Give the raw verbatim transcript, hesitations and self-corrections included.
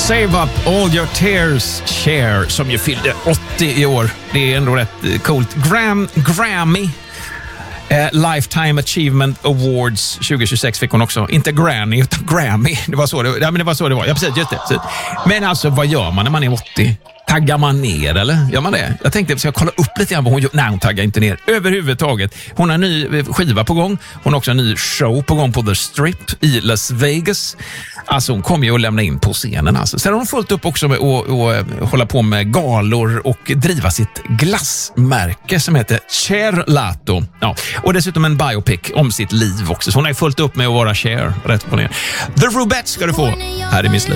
Save up all your tears, Cher, som ju fyllde åttio i år. Det är ändå rätt coolt. Gram, Grammy eh, Lifetime Achievement Awards tjugohundratjugosex fick hon också. Inte Granny utan Grammy. Det var så det, ja, men det var så det var. Ja, precis, just det. Men alltså, vad gör man när man är åttio? Taggar man ner eller? Gör man det? Jag tänkte att jag ska kolla upp lite grann vad hon gör. Nej, hon taggar inte ner överhuvudtaget. Hon har en ny skiva på gång. Hon har också en ny show på gång på The Strip i Las Vegas. Alltså hon kommer ju att lämna in på scenen. Alltså. Sen har hon fullt upp också med att, att hålla på med galor och driva sitt glassmärke som heter Cherlato. Ja. Och dessutom en biopic om sitt liv också. Så hon har ju fullt upp med att vara Cher. Rätt på ner. The Rubettes ska du få här i Miss Li.